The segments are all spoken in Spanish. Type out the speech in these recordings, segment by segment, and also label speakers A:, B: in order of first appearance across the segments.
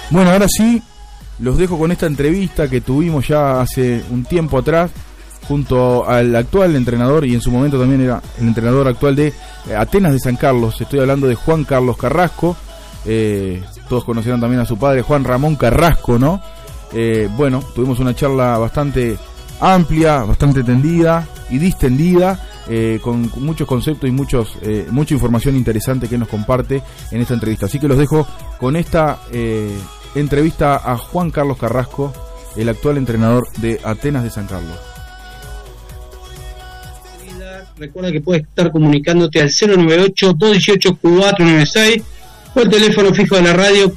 A: Bueno, ahora sí, los dejo con esta entrevista que tuvimos ya hace un tiempo atrás junto al actual entrenador, y en su momento también era el entrenador actual de Atenas de San Carlos. Estoy hablando de Juan Carlos Carrasco. Todos conocieron también a su padre, Juan Ramón Carrasco, ¿no? Bueno, tuvimos una charla bastante amplia, bastante tendida y distendida, con muchos conceptos y mucha información interesante que nos comparte en esta entrevista. Así que los dejo con esta entrevista a Juan Carlos Carrasco, el actual entrenador de Atenas de San Carlos.
B: Recuerda que puedes estar comunicándote al 098-218-496 o el teléfono fijo de la radio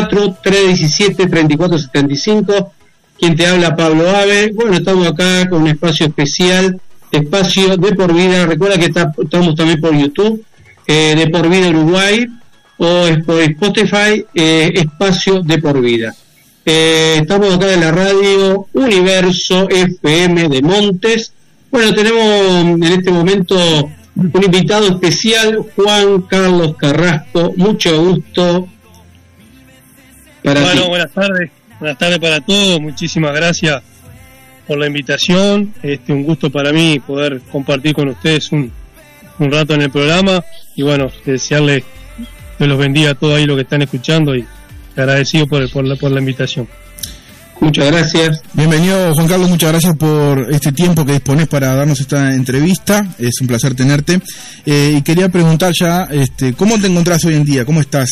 B: 4317-3475. Quien te habla, Pablo Ave. Bueno, estamos acá con un espacio especial, espacio de por vida. Recuerda que estamos también por YouTube, de por vida Uruguay, o por Spotify, espacio de por vida. Estamos acá en la radio Universo FM de Montes. Bueno, tenemos en este momento un invitado especial, Juan Carlos Carrasco. Mucho gusto para ti.
C: Buenas tardes. Buenas tardes para todos. Muchísimas gracias por la invitación. Un gusto para mí poder compartir con ustedes un rato en el programa. Y bueno, desearles que los bendiga a todos ahí los que están escuchando, y agradecido por la invitación.
B: Muchas gracias.
A: Bienvenido, Juan Carlos, muchas gracias por este tiempo que disponés para darnos esta entrevista. Es un placer tenerte. Y quería preguntar ya, ¿cómo te encontrás hoy en día? ¿Cómo estás?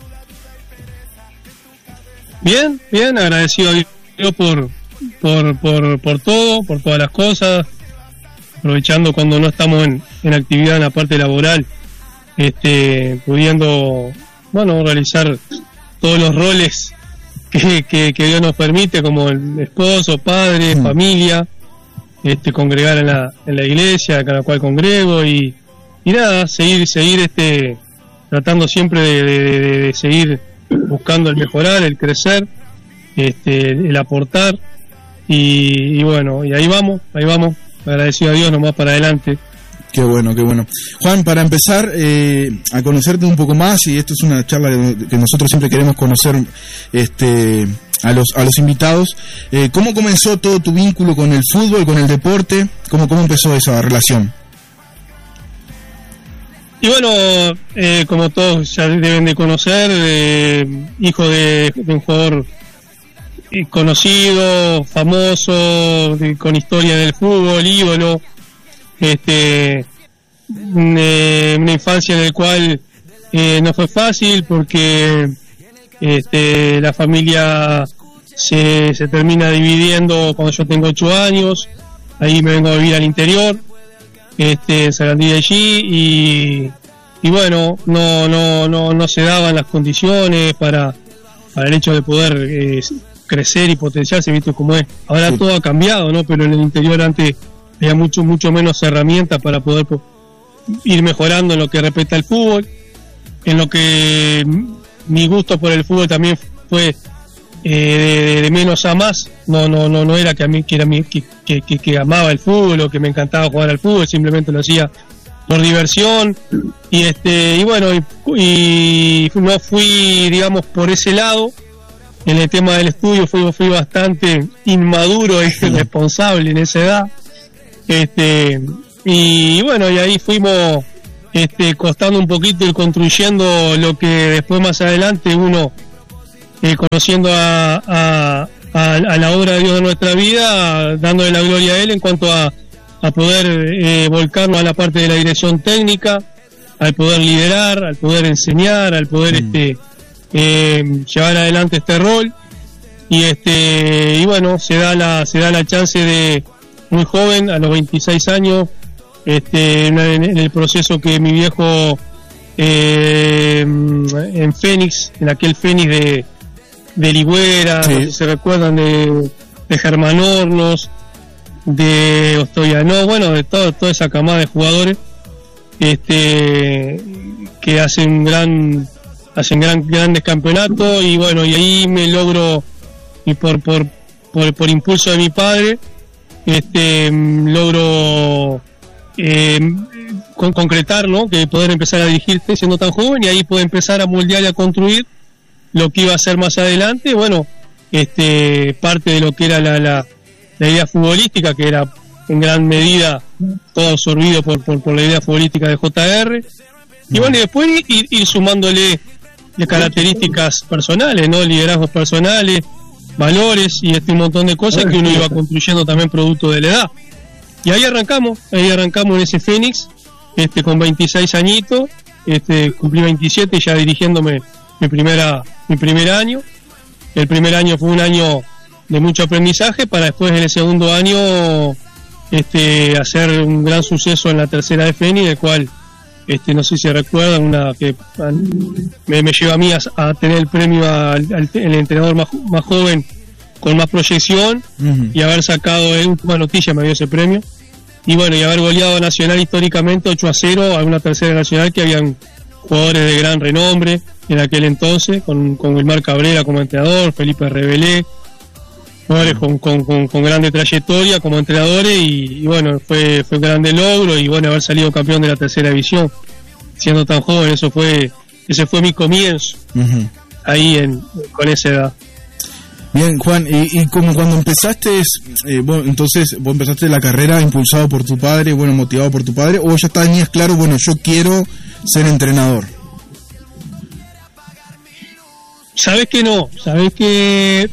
C: Bien, agradecido a Dios por todo, por todas las cosas, aprovechando cuando no estamos en actividad en la parte laboral, pudiendo, realizar todos los roles que Dios nos permite, como el esposo, padre, familia, congregar en la iglesia con la cual congrego, y nada, seguir tratando siempre de seguir buscando el mejorar, el crecer, el aportar, y bueno, y ahí vamos, agradecido a Dios nomás para adelante.
A: Qué bueno. Juan, para empezar a conocerte un poco más, y esto es una charla que nosotros siempre queremos conocer a los invitados, ¿cómo comenzó todo tu vínculo con el fútbol, con el deporte? ¿Cómo empezó esa relación?
C: Y bueno, como todos ya deben de conocer, hijo de un jugador conocido, famoso, con historia del fútbol, ídolo, una infancia en la cual no fue fácil, porque la familia se termina dividiendo cuando yo tengo 8 años. Ahí me vengo a vivir al interior, salí de allí, y bueno, no se daban las condiciones para el hecho de poder crecer y potenciarse, visto cómo es. Ahora todo ha cambiado, ¿no? Pero en el interior antes había mucho menos herramientas para poder ir mejorando en lo que respecta al fútbol, en lo que mi gusto por el fútbol también fue de menos a más. No era que a mí que amaba el fútbol o que me encantaba jugar al fútbol, simplemente lo hacía por diversión, y bueno, y no fui, digamos, por ese lado. En el tema del estudio fui bastante inmaduro e irresponsable en esa edad. Y bueno, y ahí fuimos costando un poquito y construyendo lo que después más adelante uno, conociendo a la obra de Dios de nuestra vida, dándole la gloria a Él en cuanto a poder volcarnos a la parte de la dirección técnica, al poder liderar, al poder enseñar, al poder llevar adelante este rol, y bueno, se da la chance de muy joven, a los 26 años, en el proceso que mi viejo en Fénix, en aquel Fénix de Ligüera, sí, no sé si se recuerdan, de Germán Hornos, de Ostoyanov, bueno, de toda esa camada de jugadores que hacen grandes campeonatos, y bueno, y ahí me logro, y por impulso de mi padre, logro concretar, ¿no?, que poder empezar a dirigirte siendo tan joven, y ahí puedo empezar a moldear y a construir lo que iba a hacer más adelante. Bueno, parte de lo que era la idea futbolística, que era en gran medida todo absorbido por la idea futbolística de JR, y bueno, y después ir sumándole de características personales, ¿no? Liderazgos personales, valores y un montón de cosas que uno iba construyendo también producto de la edad. Y ahí arrancamos en ese Fénix, con 26 añitos, cumplí 27 ya dirigiéndome mi primer año. El primer año fue un año de mucho aprendizaje, para después en el segundo año hacer un gran suceso en la tercera de Fénix, el cual no sé si recuerdan, una que me lleva a mí a tener el premio el entrenador más joven con más proyección, y haber sacado en última noticia me dio ese premio, y bueno, y haber goleado a Nacional históricamente 8-0 a una tercera Nacional que habían jugadores de gran renombre en aquel entonces, con Wilmar Cabrera como entrenador, Felipe Rebelé, jugadores con grande trayectoria como entrenadores, y bueno, fue un grande logro, y bueno, haber salido campeón de la tercera división siendo tan joven, ese fue mi comienzo ahí con esa edad.
D: Bien, Juan, y como cuando empezaste, entonces vos empezaste la carrera impulsado por tu padre, bueno, motivado por tu padre, o ya tenías claro, bueno, yo quiero ser entrenador?
C: Sabés que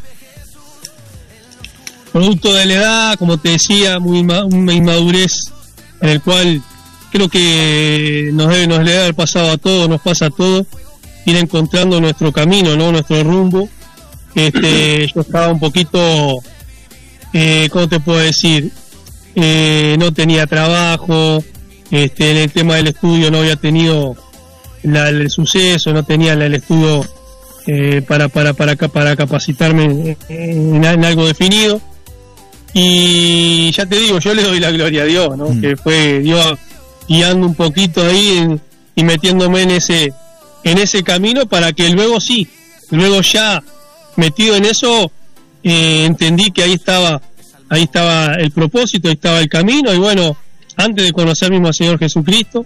C: producto de la edad, como te decía, una inmadurez en el cual creo que nos debe haber pasado a todos, nos pasa a todos, ir encontrando nuestro camino, ¿no? Nuestro rumbo. Yo estaba un poquito, ¿cómo te puedo decir? No tenía trabajo, en el tema del estudio no había tenido el suceso, no tenía el estudio para capacitarme en algo definido. Y ya te digo, yo le doy la gloria a Dios, ¿no? Que fue Dios guiando un poquito ahí y metiéndome en ese camino, para que luego ya metido en eso, entendí que ahí estaba el propósito, ahí estaba el camino. Y bueno, antes de conocer mismo al Señor Jesucristo,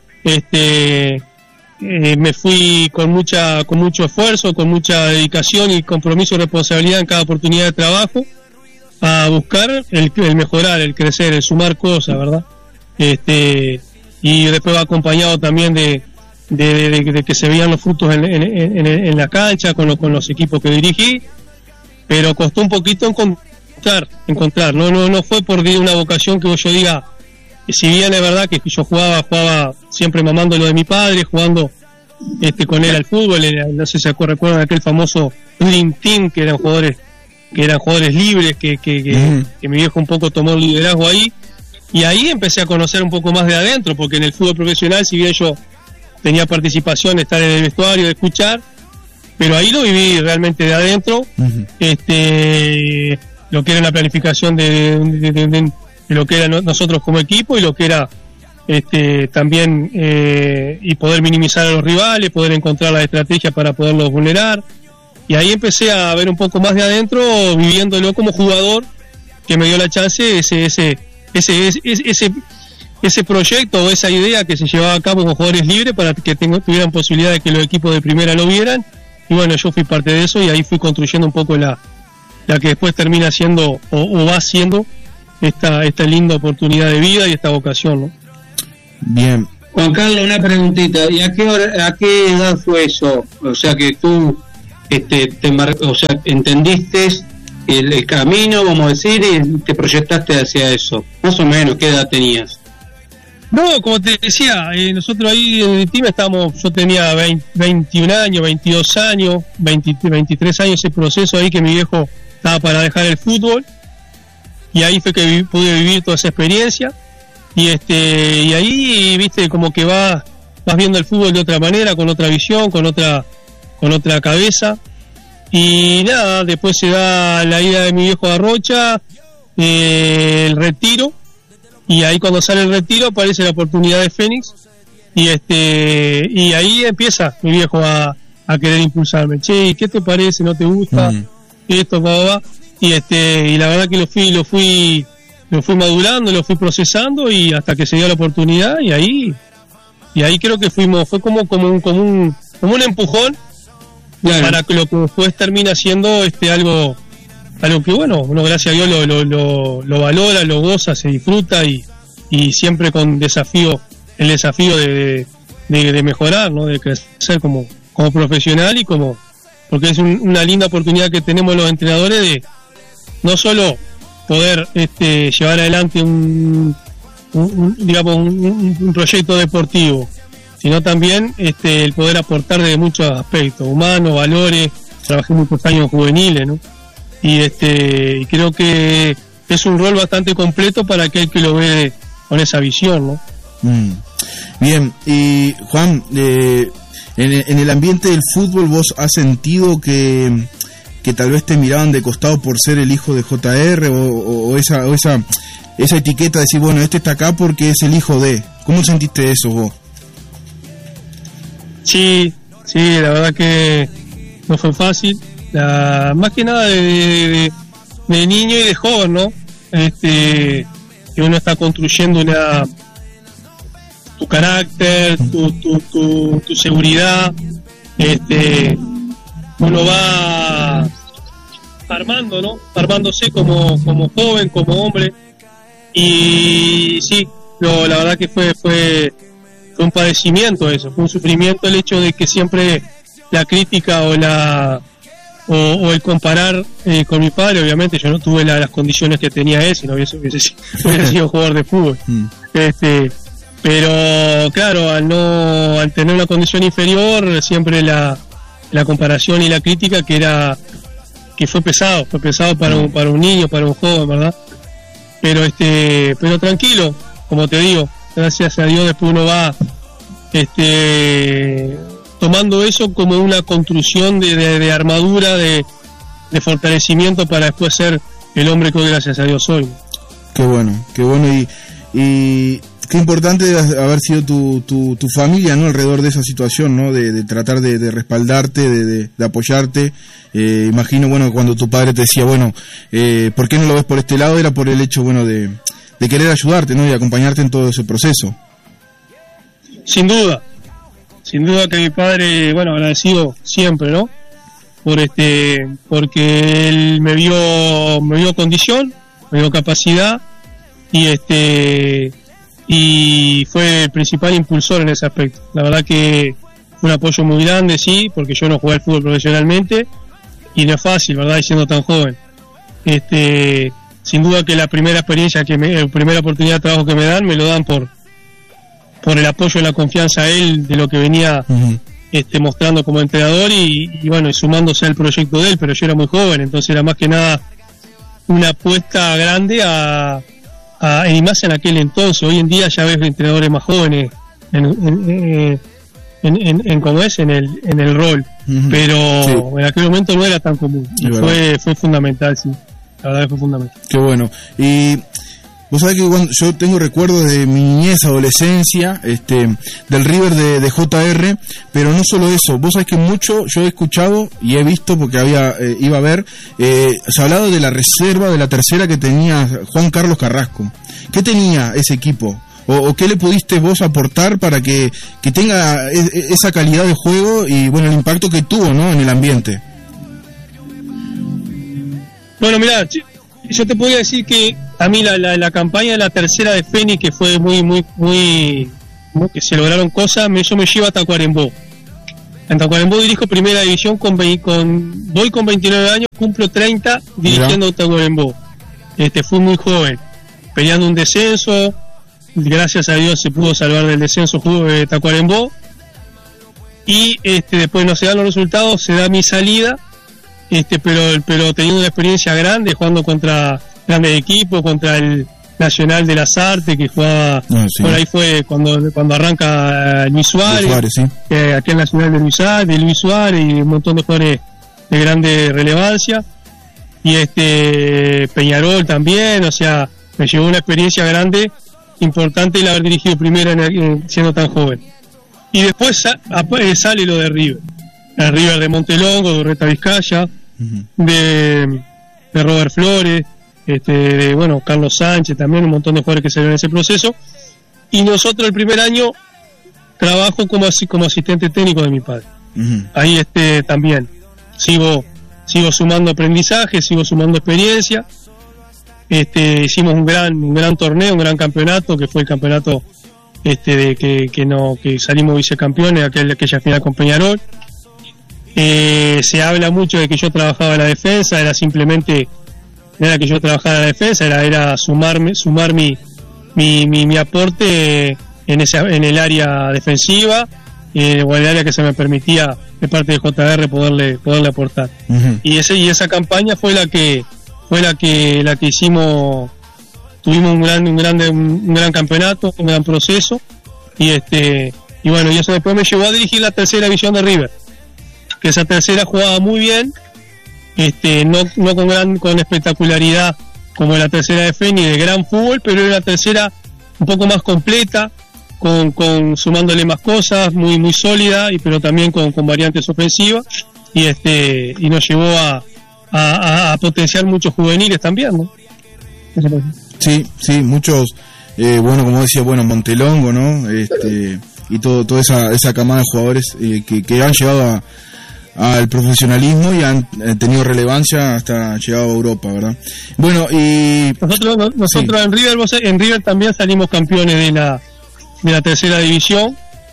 C: me fui con mucho esfuerzo, con mucha dedicación y compromiso y responsabilidad en cada oportunidad de trabajo, a buscar el mejorar, el crecer, el sumar cosas, ¿verdad? Y después va acompañado también de que se veían los frutos en la cancha con los equipos que dirigí, pero costó un poquito encontrar, no fue por una vocación que yo diga, si bien es verdad que yo jugaba siempre mamando lo de mi padre, jugando con él al fútbol, no sé si se recuerdan aquel famoso Dream Team, que eran jugadores libres, que mi viejo un poco tomó el liderazgo ahí, y ahí empecé a conocer un poco más de adentro, porque en el fútbol profesional, si bien yo tenía participación de estar en el vestuario, de escuchar, pero ahí lo viví realmente de adentro, lo que era la planificación de lo que era nosotros como equipo, y lo que era también y poder minimizar a los rivales, poder encontrar la estrategia para poderlos vulnerar. Y ahí empecé a ver un poco más de adentro, viviéndolo como jugador, que me dio la chance ese proyecto o esa idea que se llevaba a cabo con jugadores libres, para que tuvieran posibilidad de que los equipos de primera lo vieran. Y bueno, yo fui parte de eso, y ahí fui construyendo un poco la que después termina siendo o va siendo esta linda oportunidad de vida y esta vocación, ¿no?
D: Bien.
B: Juan Carlos, una preguntita, ¿y a qué edad fue eso? O sea, que tú entendiste el camino, vamos a decir, y te proyectaste hacia eso. Más o menos, ¿qué edad tenías?
C: No, como te decía, nosotros ahí en el team yo tenía 21 años, 22 años, 23 años, ese proceso ahí que mi viejo estaba para dejar el fútbol, y ahí fue que pude vivir toda esa experiencia, y ahí, viste, como que vas viendo el fútbol de otra manera, con otra visión, con otra cabeza. Y nada, después se da la ida de mi viejo a Rocha, el retiro, y ahí cuando sale el retiro aparece la oportunidad de Fénix, y ahí empieza mi viejo a querer impulsarme. Che, ¿qué te parece? ¿No te gusta? Esto, va. Y la verdad que lo fui madurando, lo fui procesando, y hasta que se dio la oportunidad, y ahí creo que fue como un empujón
B: Claro.
C: para que lo que después termina siendo algo que bueno, uno gracias a Dios lo valora, lo goza, se disfruta y siempre con el desafío de mejorar, ¿no? De crecer como profesional y porque es una linda oportunidad que tenemos los entrenadores de no solo poder llevar adelante un proyecto deportivo, sino también el poder aportar de muchos aspectos, humanos, valores. Trabajé muchos años juveniles, ¿no? Y creo que es un rol bastante completo para aquel que lo ve con esa visión, ¿no?
D: Bien, y Juan, en el ambiente del fútbol, ¿vos has sentido que tal vez te miraban de costado por ser el hijo de JR o esa etiqueta de decir, bueno, este está acá porque es el hijo de? ¿Cómo sentiste eso vos?
C: Sí, la verdad que no fue fácil, más que nada de niño y de joven, ¿no? Que uno está construyendo tu carácter, tu seguridad, uno va armando, ¿no? Armándose como joven, como hombre, y sí, la verdad que fue un padecimiento eso, fue un sufrimiento el hecho de que siempre la crítica o el comparar con mi padre. Obviamente yo no tuve las condiciones que tenía él, si no hubiese sido jugador de fútbol. Pero claro, al tener una condición inferior, siempre la comparación y la crítica que fue pesado para un niño, para un joven, ¿verdad? Pero tranquilo, como te digo, gracias a Dios después uno va tomando eso como una construcción de armadura, de fortalecimiento para después ser el hombre que hoy gracias a Dios soy.
D: Qué bueno y qué importante haber sido tu familia, ¿no? Alrededor de esa situación, ¿no? De tratar de respaldarte, de apoyarte. Imagino, bueno, cuando tu padre te decía, bueno, ¿por qué no lo ves por este lado? Era por el hecho, bueno, de querer ayudarte, ¿no? Y acompañarte en todo ese proceso.
C: Sin duda que mi padre, bueno, agradecido siempre, ¿no? Porque él me vio condición, me dio capacidad y fue el principal impulsor en ese aspecto. La verdad que fue un apoyo muy grande, sí, porque yo no jugué al fútbol profesionalmente y no es fácil, ¿verdad? Y siendo tan joven. Sin duda que la primera experiencia la primera oportunidad de trabajo que me dan por el apoyo y la confianza a él de lo que venía mostrando como entrenador y bueno, y sumándose al proyecto de él, pero yo era muy joven, entonces era más que nada una apuesta grande y más en aquel entonces. Hoy en día ya ves entrenadores más jóvenes en cómo es en el rol, pero sí, en aquel momento no era tan común y fue fundamental, sí, la verdad que fue fundamental.
D: Qué bueno. Y vos sabés que cuando yo tengo recuerdos de mi niñez, adolescencia, del River de JR, pero no solo eso, vos sabés que mucho yo he escuchado y he visto, porque iba a ver, se ha hablado de la reserva de la tercera que tenía Juan Carlos Carrasco. ¿Qué tenía ese equipo? ¿O qué le pudiste vos aportar para que tenga esa calidad de juego y bueno, el impacto que tuvo, ¿no? En el ambiente?
C: Bueno, mirá, yo te podría decir que a mí la campaña de la tercera de Fénix, que fue muy que se lograron cosas, eso me lleva a Tacuarembó. En Tacuarembó dirijo primera división voy con 29 años, cumplo 30 dirigiendo Tacuarembó. Fui muy joven, peleando un descenso, gracias a Dios se pudo salvar del descenso Tacuarembó, y después no se dan los resultados, se da mi salida, pero teniendo una experiencia grande, jugando contra grandes equipos, contra el Nacional de las Artes, que jugaba, por ahí fue cuando arranca Luis Suárez, sí. Aquel Nacional de Luis Suárez y un montón de jugadores de grande relevancia, y Peñarol también, o sea, me llevó una experiencia grande, importante el haber dirigido primero siendo tan joven. Y después sale lo de River, el River de Montelongo, de Urreta Vizcaya, de Robert Flores, bueno, Carlos Sánchez también, un montón de jugadores que salieron en ese proceso. Y nosotros el primer año trabajo como asistente técnico de mi padre. ahí también sigo sumando aprendizaje, sigo sumando experiencia. Hicimos un gran torneo, un gran campeonato, que fue el campeonato que salimos vicecampeones, aquella final con Peñarol. Se habla mucho de que yo trabajaba en la defensa, no era que yo trabajara en la defensa, era sumar mi aporte en el área defensiva, o en el área que se me permitía de parte de JR poderle aportar. Y esa campaña fue la que hicimos. Tuvimos un gran campeonato, un gran proceso, y bueno, y eso después me llevó a dirigir la tercera división de River, que esa tercera jugaba muy bien, no con espectacularidad como la tercera de Fe, ni de gran fútbol, pero era la tercera un poco más completa, con sumándole más cosas, muy muy sólida, pero también con variantes ofensivas, y nos llevó a potenciar muchos juveniles también, ¿no?
D: Sí, muchos, como decía, Montelongo, ¿no? Y toda esa camada de jugadores que han llegado al profesionalismo y han tenido relevancia hasta llegado a Europa, ¿verdad? Bueno, y
C: nosotros en River también salimos campeones de la tercera división,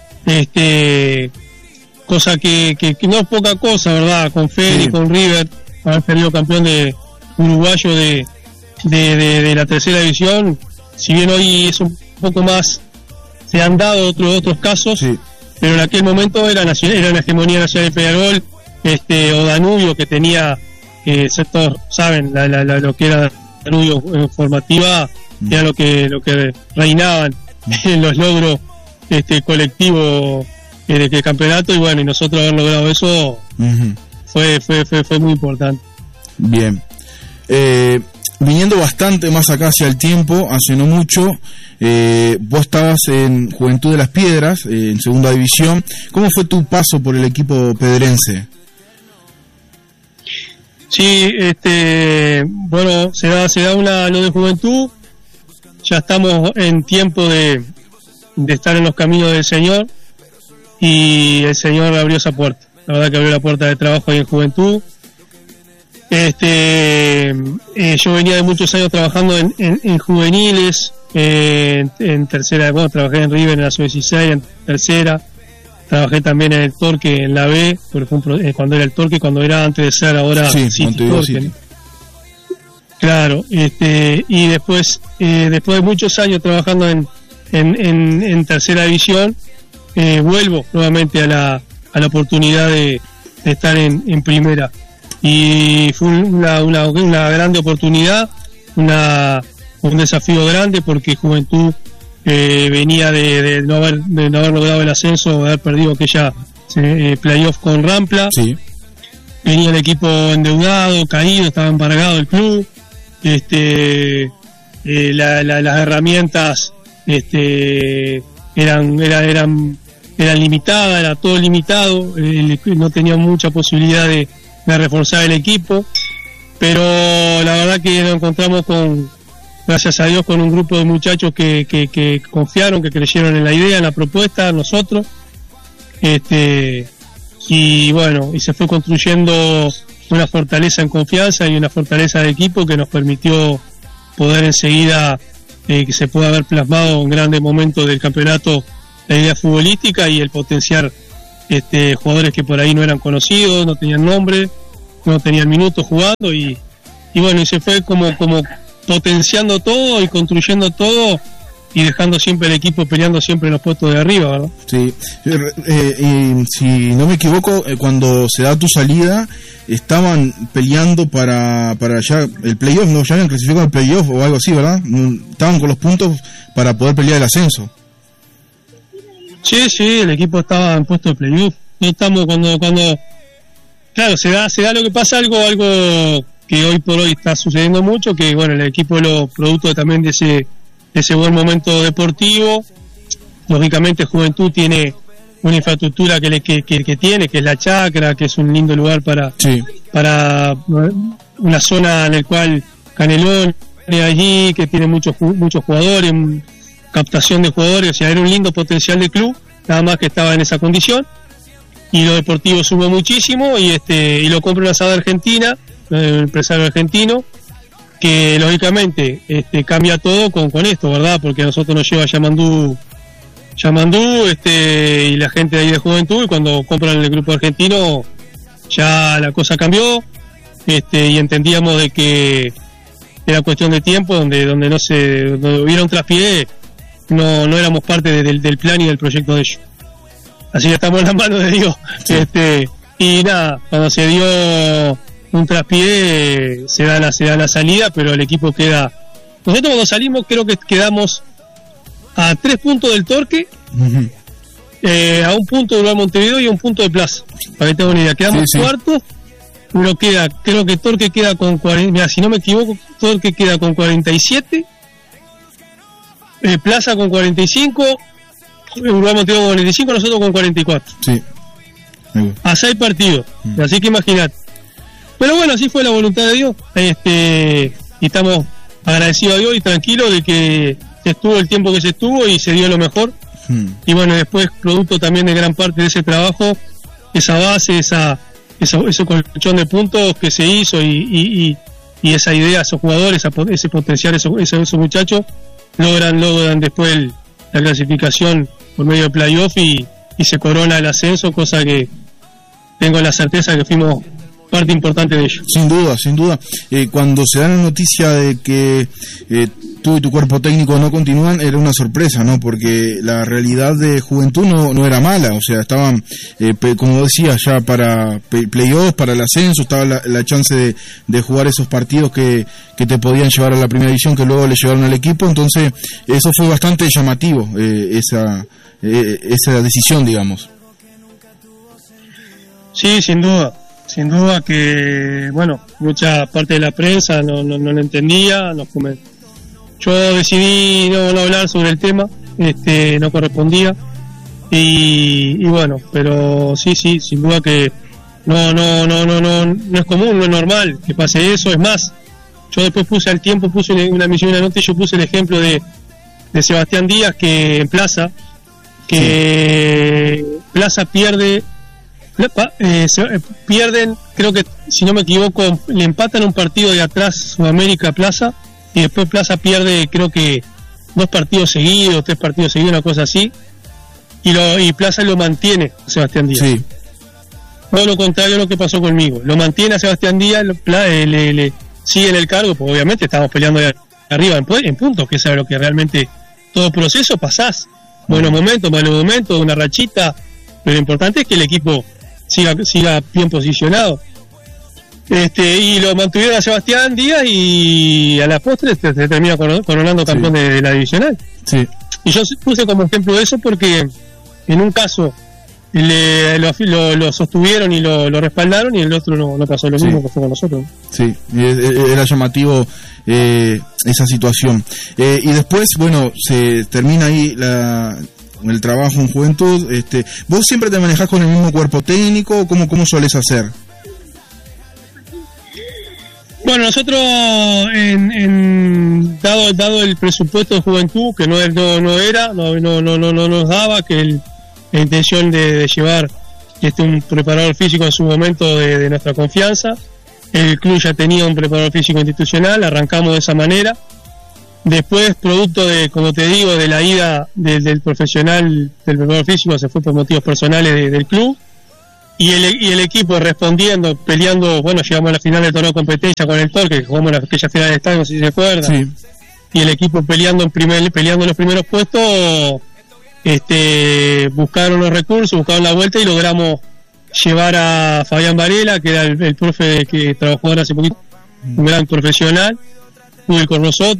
C: cosa que no es poca cosa, ¿verdad? Con Fede y con River haber salido campeón de uruguayo de la tercera división. Si bien hoy es un poco más, se han dado otros casos, pero en aquel momento era la hegemonía nacional de Peñarol, o Danubio, que tenía sector, saben, lo que era Danubio formativa, era lo que reinaban en los logros colectivos de campeonato, y bueno, y nosotros haber logrado eso fue muy importante.
D: Bien. Viniendo bastante más acá hacia el tiempo, hace no mucho, vos estabas en Juventud de las Piedras, en segunda división. ¿Cómo fue tu paso por el equipo pedrense?
C: Sí, bueno, se da lo de Juventud. Ya estamos en tiempo de estar en los caminos del Señor, y el Señor abrió esa puerta. La verdad que abrió la puerta de trabajo ahí en Juventud. Yo venía de muchos años trabajando en juveniles, en tercera, trabajé en River en la sub-16, en tercera, trabajé también en el Torque, en la B, por ejemplo, cuando era el Torque, cuando era antes de ser ahora Torque, ¿no? Claro, y después de muchos años trabajando en tercera división, vuelvo nuevamente a la oportunidad de estar en primera. Y fue una grande oportunidad, un desafío grande, porque Juventud venía de no haber logrado el ascenso, de haber perdido aquella playoff con Rampla. Sí. Venía el equipo endeudado, caído, estaba embargado el club. Las herramientas eran limitadas, era todo limitado, no tenía mucha posibilidad de reforzar el equipo, pero la verdad que nos encontramos gracias a Dios, con un grupo de muchachos que confiaron, que creyeron en la idea, en la propuesta, nosotros, y bueno, y se fue construyendo una fortaleza en confianza y una fortaleza de equipo que nos permitió poder enseguida que se pueda haber plasmado en grandes momentos del campeonato la idea futbolística y el potenciar jugadores que por ahí no eran conocidos, no tenían nombre, no tenían minutos jugando, y bueno, y se fue como potenciando todo y construyendo todo, y dejando siempre el equipo peleando siempre en los puestos de arriba, ¿verdad? Sí.
D: Y si no me equivoco, cuando se da tu salida, estaban peleando para ya el playoff, ¿no? Ya habían clasificado el playoff o algo así, ¿verdad? Estaban con los puntos para poder pelear el ascenso.
C: Sí, el equipo estaba en puesto de playoff. No estamos cuando claro, se da lo que pasa, algo que hoy por hoy está sucediendo mucho, que bueno, el equipo lo producto también de ese buen momento deportivo. Lógicamente Juventud tiene una infraestructura que tiene, que es la Chacra, que es un lindo lugar para una zona en la cual Canelón allí, que tiene muchos jugadores, captación de jugadores, o sea, era un lindo potencial de club, nada más que estaba en esa condición. y lo deportivo subió muchísimo, y lo compra una asada argentina, un empresario argentino, que lógicamente cambia todo con esto, ¿verdad? Porque a nosotros nos lleva Yamandú, y la gente de ahí de Juventud, y cuando compran el grupo argentino ya la cosa cambió, y entendíamos de que era cuestión de tiempo, donde hubiera un traspié, no éramos parte del plan y del proyecto de ellos. Así que estamos en las manos de Dios. Sí. Y nada, cuando se dio un traspié, se da la salida, pero el equipo queda. Nosotros cuando salimos creo que quedamos a 3 puntos del Torque, a 1 punto de Uruguay Montevideo y a 1 punto de Plaza, para que tengan una idea. Quedamos cuartos. Creo que Torque queda con 40, mira, si no me equivoco, Torque queda con 47, Plaza con 45, Uruguay Montevideo con 45, nosotros con 44.
D: Sí.
C: A 6 partidos, así que imagínate. Pero bueno, así fue la voluntad de Dios, y estamos agradecidos a Dios y tranquilos de que se estuvo el tiempo que se estuvo y se dio lo mejor. Y bueno, después, producto también de gran parte de ese trabajo, esa base, ese colchón de puntos que se hizo y esa idea, esos jugadores, ese potencial, esos muchachos logran después la clasificación por medio de playoff y se corona el ascenso, cosa que tengo la certeza que fuimos parte importante de ello.
D: Sin duda. Cuando se da la noticia de que tú y tu cuerpo técnico no continúan, era una sorpresa, ¿no? Porque la realidad de Juventud no era mala, o sea, estaban, como decía, ya para playoffs, para el ascenso, estaba la chance de jugar esos partidos que te podían llevar a la primera división, que luego le llevaron al equipo, entonces eso fue bastante llamativo, esa decisión, digamos.
C: Sí, sin duda que, bueno, mucha parte de la prensa no lo entendía, yo decidí no hablar sobre el tema, no correspondía, y bueno, pero sí, sin duda que no es común, no es normal que pase eso. Es más, yo después puse una emisión, una nota, y yo puse el ejemplo de Sebastián Díaz, que en Plaza, Plaza pierden, creo que si no me equivoco, le empatan un partido de atrás Sudamérica Plaza, y después Plaza pierde, creo que 2 partidos seguidos, 3 partidos seguidos, una cosa así, y Plaza lo mantiene a Sebastián Díaz.
D: Sí.
C: Todo lo contrario a lo que pasó conmigo, lo mantiene a Sebastián Díaz, le sigue en el cargo, porque obviamente estamos peleando de arriba en puntos, que es lo que realmente todo proceso pasás, buenos momentos, malos momentos, una rachita, pero lo importante es que el equipo siga bien posicionado. Y lo mantuvieron a Sebastián Díaz, y a la postre se termina coronando campeón de la divisional.
D: Sí.
C: Y yo puse como ejemplo de eso porque en un caso lo sostuvieron y lo respaldaron, y en el otro no pasó lo mismo que fue con nosotros. Sí,
D: era llamativo esa situación. Y después, bueno, se termina ahí el trabajo en Juventud. ¿Vos siempre te manejás con el mismo cuerpo técnico? ¿Cómo solés hacer?
C: Bueno, nosotros, dado el presupuesto de Juventud, que no nos daba, que la intención de llevar un preparador físico en su momento de nuestra confianza, el club ya tenía un preparador físico institucional, arrancamos de esa manera. Después, producto de, como te digo, de la ida del profesional, del preparador físico, se fue por motivos personales del club. Y el equipo respondiendo, peleando, bueno, llegamos a la final del torneo de competencia con el Torque, que jugamos aquella final del estadio, no sé si se acuerdan. Sí. Y el equipo peleando los primeros puestos, buscaron los recursos, buscaron la vuelta, y logramos llevar a Fabián Varela, que era el profe que trabajó ahora hace poquito, un gran profesional, muy con nosotros.